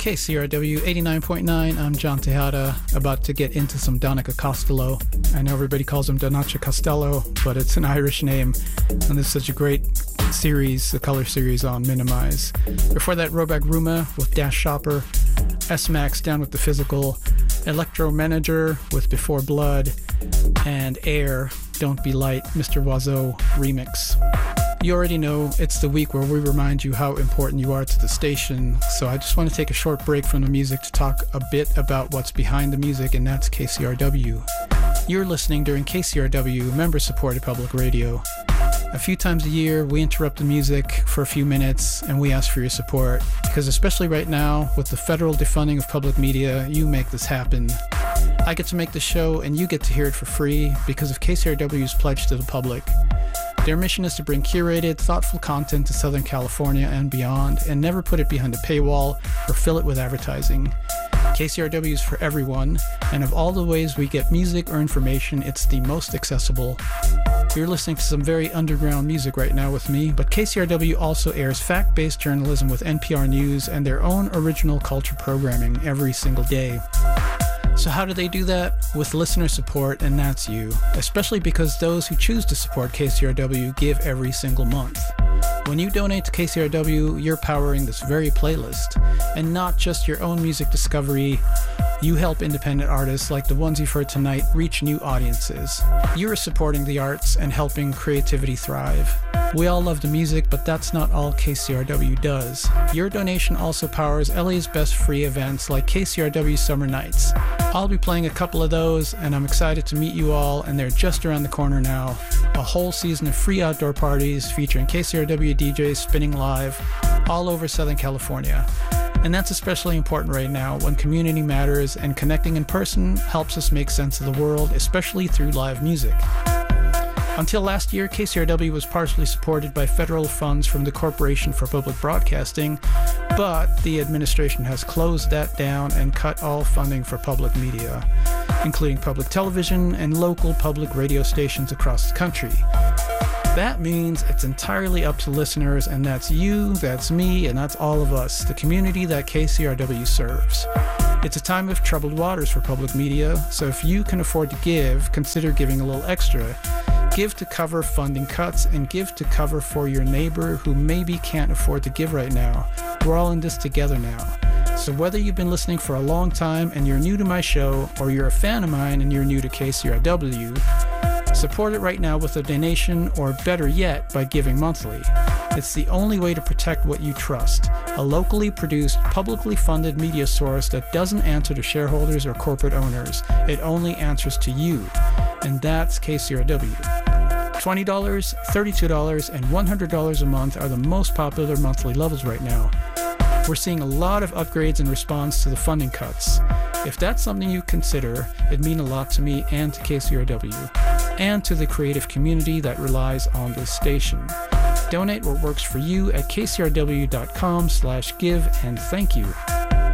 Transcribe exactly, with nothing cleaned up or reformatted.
K C R W eighty-nine point nine, I'm John Tejada, about to get into some Donica Costello. I know everybody calls him Donacha Costello, but it's an Irish name, and this is such a great series, the color series on Minimize. Before that, Robak Ruma with Dash Shopper, S-Max Down with the Physical, Electro Manager with Before Blood, and Air, Don't Be Light, Mister Oiseau remix. You already know it's the week where we remind you how important you are to the station, so I just want to take a short break from the music to talk a bit about what's behind the music, and that's K C R W. You're listening during K C R W, member-supported public radio. A few times a year, we interrupt the music for a few minutes, and we ask for your support, because especially right now, with the federal defunding of public media, you make this happen. I get to make the show, and you get to hear it for free because of K C R W's pledge to the public. Their mission is to bring curated, thoughtful content to Southern California and beyond, and never put it behind a paywall or fill it with advertising. K C R W is for everyone, and of all the ways we get music or information, it's the most accessible. You're listening to some very underground music right now with me, but K C R W also airs fact-based journalism with N P R News and their own original culture programming every single day. So how do they do that? With listener support, and that's you, especially because those who choose to support K C R W give every single month. When you donate to K C R W, you're powering this very playlist, and not just your own music discovery. You help independent artists like the ones you've heard tonight reach new audiences. You're supporting the arts and helping creativity thrive. We all love the music, but that's not all K C R W does. Your donation also powers L A's best free events like K C R W Summer Nights. I'll be playing a couple of those, and I'm excited to meet you all, and they're just around the corner now. A whole season of free outdoor parties featuring K C R W D Js spinning live all over Southern California. And that's especially important right now when community matters and connecting in person helps us make sense of the world, especially through live music. Until last year, K C R W was partially supported by federal funds from the Corporation for Public Broadcasting, but the administration has closed that down and cut all funding for public media, including public television and local public radio stations across the country. That means it's entirely up to listeners, and that's you, that's me, and that's all of us, the community that K C R W serves. It's a time of troubled waters for public media, so if you can afford to give, consider giving a little extra. Give to cover funding cuts, and give to cover for your neighbor who maybe can't afford to give right now. We're all in this together now. So whether you've been listening for a long time and you're new to my show, or you're a fan of mine and you're new to K C R W, support it right now with a donation, or better yet, by giving monthly. It's the only way to protect what you trust, a locally produced, publicly funded media source that doesn't answer to shareholders or corporate owners. It only answers to you, and that's K C R W. twenty dollars, thirty-two dollars, and one hundred dollars a month are the most popular monthly levels right now. We're seeing a lot of upgrades in response to the funding cuts. If that's something you consider, it'd mean a lot to me and to K C R W, and to the creative community that relies on this station. Donate what works for you at kcrw.com slash give, and thank you.